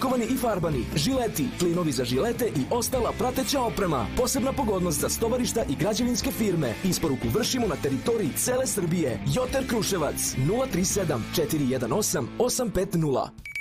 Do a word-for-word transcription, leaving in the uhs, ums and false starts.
oblikovani i farbani, žileti, klinovi za žilete i ostala prateća oprema. Posebna pogodnost za stovarišta i građevinske firme. Isporuku vršimo na teritoriji cele Srbije. Joter Kruševac nula tri sedam četiri jedan osam osam pet nula.